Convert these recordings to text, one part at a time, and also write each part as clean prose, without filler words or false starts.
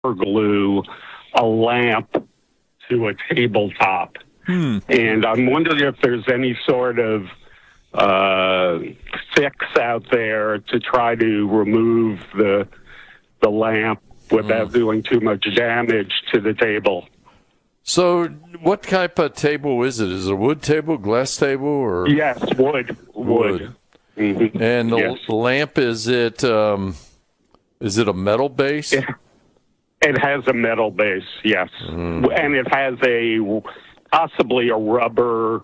glue a lamp to a tabletop. And I'm wondering if there's any sort of fix out there to try to remove the lamp without doing too much damage to the table. So what type of table is it? Is it a wood table, glass table, or? Yes, wood. Mm-hmm. And the lamp, is it a metal base? It has a metal base, yes. And it has possibly a rubber,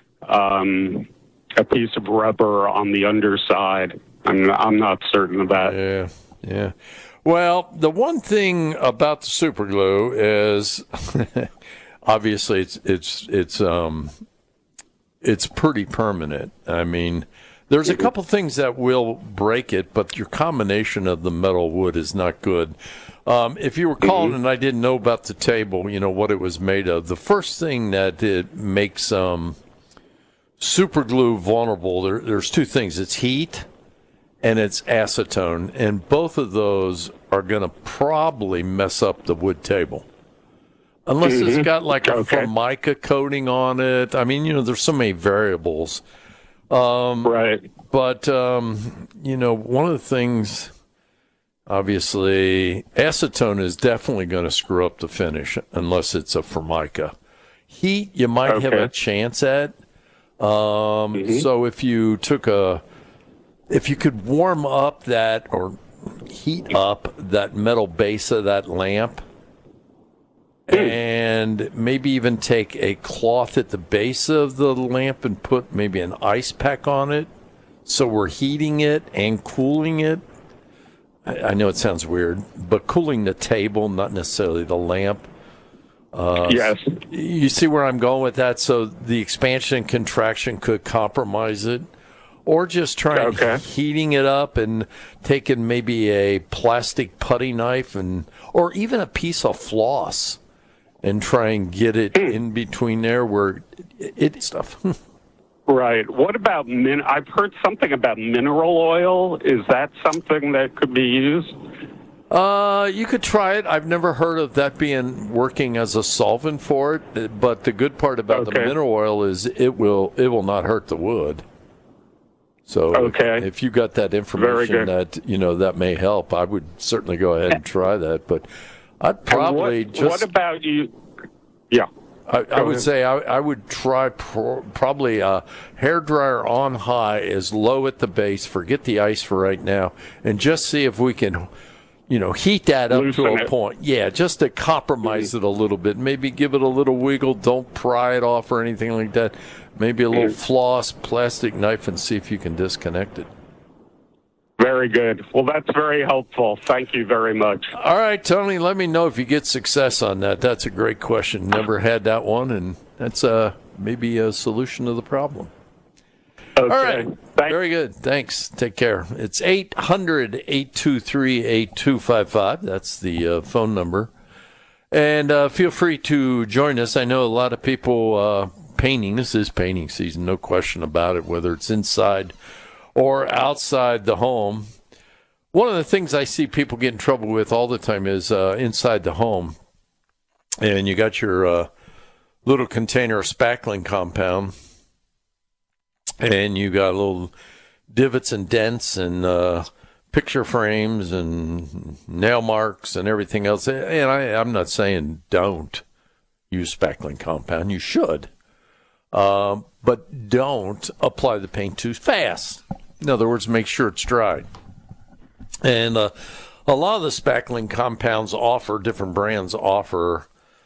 a piece of rubber on the underside. I'm not certain of that. Yeah. Well, the one thing about the super glue is, obviously, it's pretty permanent. I mean, there's a couple things that will break it, but your combination of the metal wood is not good. If you were calling and I didn't know about the table, what it was made of, the first thing that it makes super glue vulnerable, there's two things. It's heat and it's acetone, and both of those are going to probably mess up the wood table. Unless it's got like a Formica coating on it. I mean, there's so many variables. Right. But, one of the things, obviously, acetone is definitely going to screw up the finish unless it's a Formica. Heat, you might have a chance at. So if you could warm up that or heat up that metal base of that lamp and maybe even take a cloth at the base of the lamp and put maybe an ice pack on it so we're heating it and cooling it. I know it sounds weird, but cooling the table, not necessarily the lamp. Yes. You see where I'm going with that? So the expansion and contraction could compromise it. Or just trying heating it up and taking maybe a plastic putty knife or even a piece of floss and try and get it in between there where it stuff. Right. What about I've heard something about mineral oil. Is that something that could be used? You could try it. I've never heard of that working as a solvent for it. But the good part about the mineral oil is it will not hurt the wood. So if you got that information that may help, I would certainly go ahead and try that. But I'd probably what about you? Yeah. I would say I would try probably a hairdryer on high, as low at the base. Forget the ice for right now, and just see if we can, heat that up to a point. Yeah, just to compromise it a little bit. Maybe give it a little wiggle. Don't pry it off or anything like that. Maybe a little floss, plastic knife, and see if you can disconnect it. Very good. Well, that's very helpful. Thank you very much. All right, Tony, let me know if you get success on that. That's a great question. Never had that one, and that's maybe a solution to the problem. Okay. All right. Very good. Thanks. Take care. It's 800-823-8255. That's the phone number. And feel free to join us. I know a lot of people painting. This is painting season, no question about it, whether it's inside or outside the home. One of the things I see people get in trouble with all the time is inside the home. And you got your little container of spackling compound, and you got little divots and dents and picture frames and nail marks and everything else. And I'm not saying don't use spackling compound. You should. But don't apply the paint too fast. In other words, make sure it's dry. And a lot of the spackling compounds different brands offer,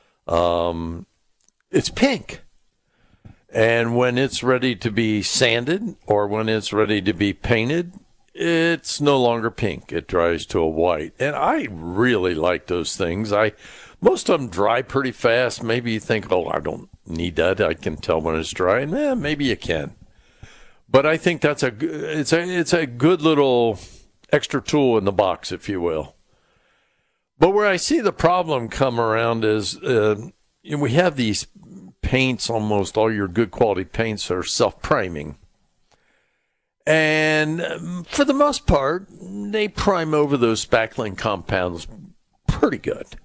it's pink. And when it's ready to be sanded or when it's ready to be painted, it's no longer pink. It dries to a white. And I really like those things. Most of them dry pretty fast. Maybe you think, I don't need that. I can tell when it's dry. And maybe you can. But I think it's a good little extra tool in the box, if you will. But where I see the problem come around is we have these paints, almost all your good quality paints are self-priming. And for the most part, they prime over those spackling compounds pretty good.